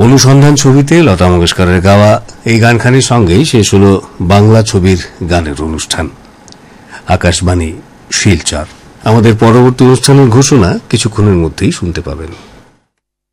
অনুসন্ধান ছবিতে লতা মঙ্গেশকরের গাওয়া এই গানখানির সঙ্গেই শেষ হল বাংলা ছবির গানের অনুষ্ঠান। আকাশবাণী, শিলচর। আমাদের পরবর্তী অনুষ্ঠানের ঘোষণা কিছুক্ষণের মধ্যেই শুনতে পাবেন।